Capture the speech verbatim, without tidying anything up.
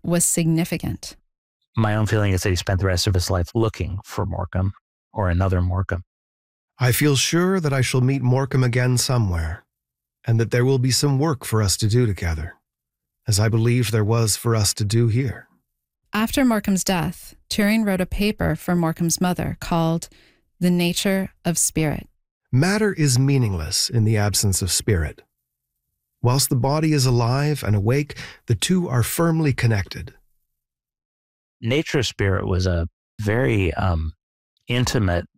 was significant. My own feeling is that he spent the rest of his life looking for Morecambe or another Morecambe. I feel sure that I shall meet Morecambe again somewhere, and that there will be some work for us to do together, as I believe there was for us to do here. After Morecambe's death, Turing wrote a paper for Morecambe's mother called The Nature of Spirit. Matter is meaningless in the absence of spirit. Whilst the body is alive and awake, the two are firmly connected. Nature of Spirit was a very um, intimate